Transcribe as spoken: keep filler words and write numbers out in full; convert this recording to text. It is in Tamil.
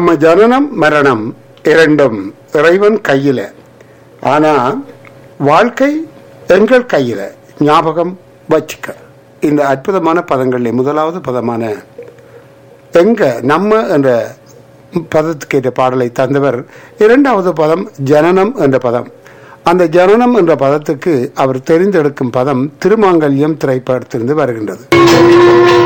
நம்ம ஜனனம் மரணம் இரண்டும் இறைவன் கையில, ஆனா வாழ்க்கை எங்கள் கையில. ஞாபகம் வச்சுக்க. இந்த அற்புதமான பதங்களில் முதலாவது பதமான எங்க நம்ம என்ற பதத்துக்கு ஏற்ற பாடலை தந்தவர். இரண்டாவது பதம் ஜனனம் என்ற பதம். அந்த ஜனனம் என்ற பதத்துக்கு அவர் தெரிந்தெடுக்கும் பதம் திருமாங்கல்யம் திரைப்படத்திலிருந்து வருகின்றது.